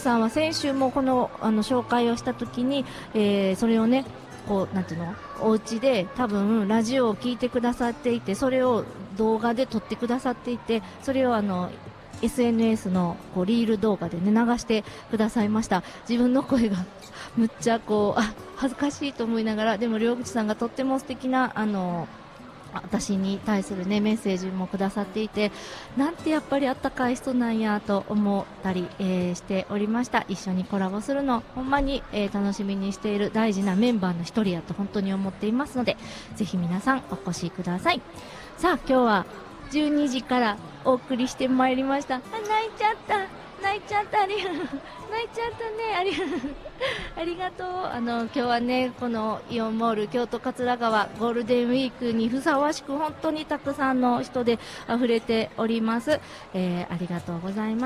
さんは先週もこの、紹介をした時に、それをねこうなんていうの、お家で多分ラジオを聞いてくださっていて、それを動画で撮ってくださっていて、それをSNS のこうリール動画で、ね、流してくださいました。自分の声がむっちゃこう恥ずかしいと思いながら、でも両口さんがとっても素敵な私に対する、ね、メッセージもくださっていて、なんてやっぱりあったかい人なんやと思ったり、しておりました。一緒にコラボするのほんまに、楽しみにしている大事なメンバーの一人やと本当に思っていますので、ぜひ皆さんお越しください。さあ今日は12時からお送りしてまいりました。泣いちゃった泣いちゃった、泣いちゃったね、ありがとう。今日はね、このイオンモール京都桂川ゴールデンウィークにふさわしく本当にたくさんの人で溢れております。ありがとうございます。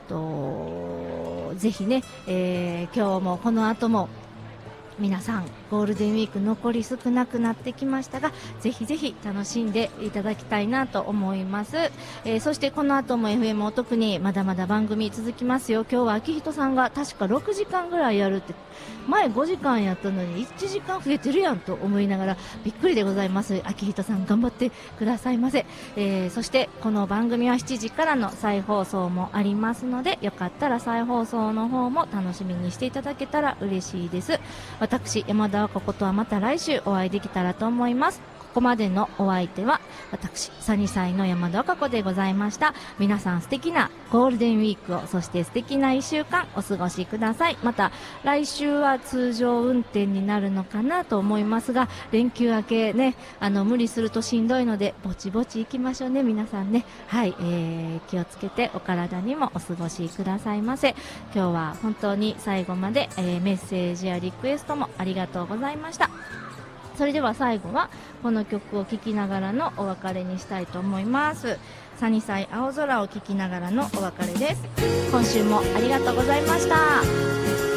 ぜひね、今日もこの後も皆さんゴールデンウィーク残り少なくなってきましたが、ぜひぜひ楽しんでいただきたいなと思います。そしてこの後も FM お得にまだまだ番組続きますよ。今日は秋人さんが確か6時間ぐらいやるって、前5時間やったのに1時間増えてるやんと思いながらびっくりでございます。秋人さん頑張ってくださいませ。そしてこの番組は7時からの再放送もありますので、よかったら再放送の方も楽しみにしていただけたら嬉しいです。私山田和歌子とはまた来週お会いできたらと思います。ここまでのお相手は私サニサイの山田和歌子でございました。皆さん素敵なゴールデンウィークを、そして素敵な1週間お過ごしください。また来週は通常運転になるのかなと思いますが、連休明けね、無理するとしんどいのでぼちぼち行きましょうね皆さんね。はい、気をつけてお体にもお過ごしくださいませ。今日は本当に最後まで、メッセージやリクエストもありがとうございました。それでは最後はこの曲を聴きながらのお別れにしたいと思います。サニサイ青空を聴きながらのお別れです。今週もありがとうございました。